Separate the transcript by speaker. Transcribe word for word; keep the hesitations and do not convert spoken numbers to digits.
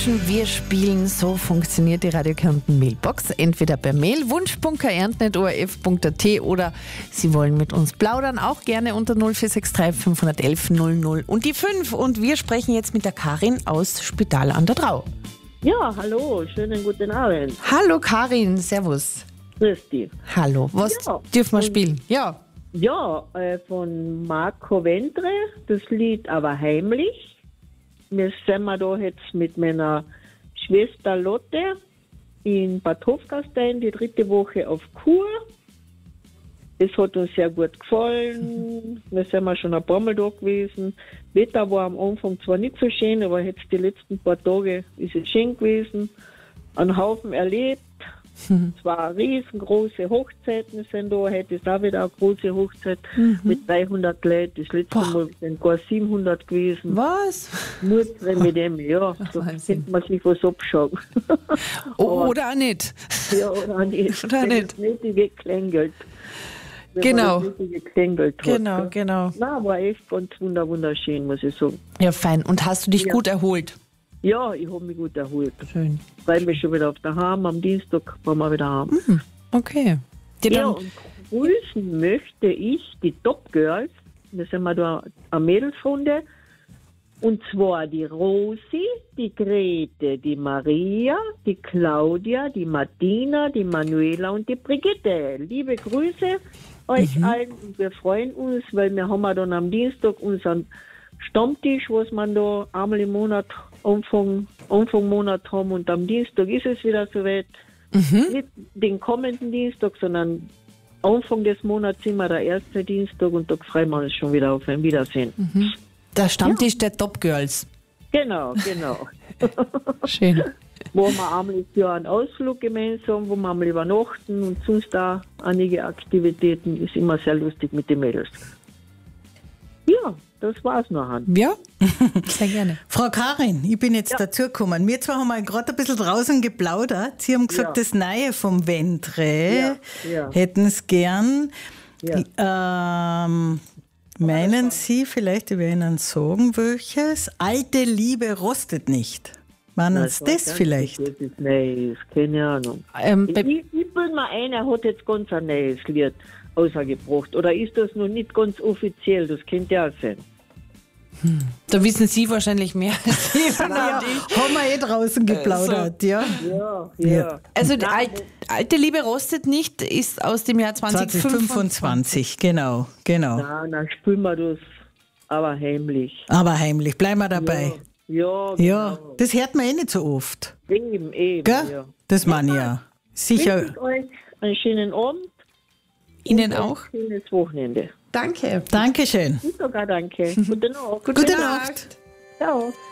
Speaker 1: Wir spielen, so funktioniert die Radio Kärnten Mailbox. Entweder per Mail wunsch.punkt ernten at o r f punkt a t oder Sie wollen mit uns plaudern, auch gerne unter null vier sechs drei fünf eins eins null null und die fünf. Und wir sprechen jetzt mit der Karin aus Spital an der Drau.
Speaker 2: Ja, hallo, schönen guten Abend.
Speaker 1: Hallo Karin, servus.
Speaker 2: Grüß dich.
Speaker 1: Hallo, was
Speaker 2: Ja.
Speaker 1: dürfen wir spielen? Ja.
Speaker 2: Ja, äh, von Marco Ventre, das Lied aber heimlich. Wir sind wir da jetzt mit meiner Schwester Lotte in Bad Hofgastein die dritte Woche auf Kur. Das hat uns sehr gut gefallen. Wir sind wir schon ein paar Mal da gewesen. Wetter war am Anfang zwar nicht so schön, aber jetzt die letzten paar Tage ist es schön gewesen. Einen Haufen erlebt. Es war riesengroße Hochzeiten sind da. Heute ist auch wieder eine große Hochzeit
Speaker 1: Mhm.
Speaker 2: mit dreihundert Leuten. Das letzte
Speaker 1: Boah.
Speaker 2: Mal sind gar siebenhundert gewesen.
Speaker 1: Was?
Speaker 2: Nur zwei mit dem, ja. Da
Speaker 1: Wahnsinn.
Speaker 2: könnte man sich was abschauen.
Speaker 1: Oh, oder auch nicht.
Speaker 2: Ja, oder nicht.
Speaker 1: Oder
Speaker 2: Wenn
Speaker 1: nicht.
Speaker 2: es nicht geklängelt. Wenn
Speaker 1: Genau.
Speaker 2: man das nicht geklängelt hat.
Speaker 1: Genau,
Speaker 2: gell.
Speaker 1: genau.
Speaker 2: Na, war echt ganz wunder- wunderschön, muss ich sagen.
Speaker 1: Ja, fein. Und hast du dich
Speaker 2: Ja.
Speaker 1: gut erholt?
Speaker 2: Ja, ich habe mich gut erholt.
Speaker 1: Schön.
Speaker 2: Freue mich schon wieder auf daheim. Am Dienstag waren wir wieder heim.
Speaker 1: Okay. Ja,
Speaker 2: Ja,
Speaker 1: dann,
Speaker 2: und grüßen möchte ich die Top Girls. Da sind wir da eine Mädelsrunde. Und zwar die Rosi, die Grete, die Maria, die Claudia, die Martina, die Manuela und die Brigitte. Liebe Grüße euch allen. Und wir freuen uns, weil wir haben ja dann am Dienstag unseren Stammtisch, was man da einmal im Monat, Anfang, Anfang Monat haben. Und am Dienstag ist es wieder soweit. Nicht den kommenden Dienstag, sondern Anfang des Monats sind wir der erste Dienstag und da freuen wir uns schon wieder auf ein Wiedersehen.
Speaker 1: der Stammtisch der Top Girls.
Speaker 2: Genau, genau.
Speaker 1: Schön.
Speaker 2: Wo wir einmal im Jahr einen Ausflug gemeinsam, wo wir einmal übernachten und sonst da einige Aktivitäten. Ist immer sehr lustig mit den Mädels. Ja, das war's noch. Han.
Speaker 1: Ja, sehr gerne.
Speaker 3: Frau Karin, ich bin jetzt
Speaker 2: Ja.
Speaker 3: dazugekommen. Wir zwei haben mal gerade ein bisschen draußen geplaudert. Sie haben gesagt,
Speaker 2: Ja.
Speaker 3: das Neue vom Ventre
Speaker 2: Ja, ja.
Speaker 3: hätten es gern.
Speaker 2: Ja.
Speaker 3: Ähm, meinen Sie vielleicht, ich werde Ihnen sagen, welches? Alte Liebe rostet nicht. Meinen Sie
Speaker 2: war
Speaker 3: das
Speaker 2: ganz
Speaker 3: vielleicht?
Speaker 2: Das ist Neues, keine Ahnung.
Speaker 1: Ähm,
Speaker 2: Ich,
Speaker 1: bei,
Speaker 2: ich bin mir ein, er hat jetzt ganz ein neues Lied ausgebracht. Oder ist das noch nicht ganz offiziell? Das könnte ja auch sein.
Speaker 1: da wissen Sie wahrscheinlich mehr als ich.
Speaker 3: Ja, haben wir eh draußen geplaudert, ja.
Speaker 2: Ja,
Speaker 3: Ja.
Speaker 2: ja.
Speaker 1: Also die
Speaker 2: Nein,
Speaker 1: Alt, Alte Liebe rostet nicht ist aus dem Jahr zwanzig fünfundzwanzig.
Speaker 3: zweitausendfünfundzwanzig, genau, genau.
Speaker 2: Nein, dann spielen wir das, aber heimlich.
Speaker 3: Aber heimlich, bleiben wir dabei.
Speaker 2: Ja,
Speaker 3: Ja,
Speaker 2: genau.
Speaker 3: das hört man eh nicht so oft.
Speaker 2: Eben, eben.
Speaker 3: Gell?
Speaker 2: Ja.
Speaker 3: Das meine ich ja. Sicher.
Speaker 2: Wünsche ich euch einen schönen Abend.
Speaker 1: Ihnen
Speaker 2: und
Speaker 1: auch.
Speaker 2: Ein schönes Wochenende.
Speaker 1: Danke.
Speaker 3: Dankeschön.
Speaker 2: Ich sogar danke. Gute Nacht.
Speaker 3: Gute Nacht.
Speaker 2: Ciao.